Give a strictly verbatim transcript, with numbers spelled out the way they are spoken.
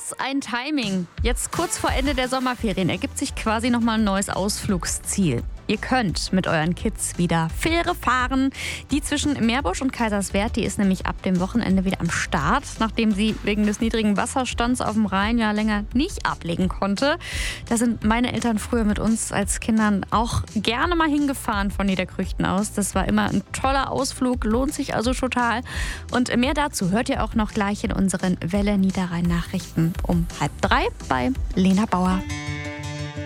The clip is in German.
Was ein Timing. Jetzt kurz vor Ende der Sommerferien ergibt sich quasi nochmal ein neues Ausflugsziel. Ihr könnt mit euren Kids wieder Fähre fahren. Die zwischen Meerbusch und Kaiserswerth, die ist nämlich ab dem Wochenende wieder am Start, nachdem sie wegen des niedrigen Wasserstands auf dem Rhein ja länger nicht ablegen konnte. Da sind meine Eltern früher mit uns als Kindern auch gerne mal hingefahren von Niederkrüchten aus. Das war immer ein toller Ausflug, lohnt sich also total. Und mehr dazu hört ihr auch noch gleich in unseren Welle Niederrhein Nachrichten um halb drei bei Lena Bauer.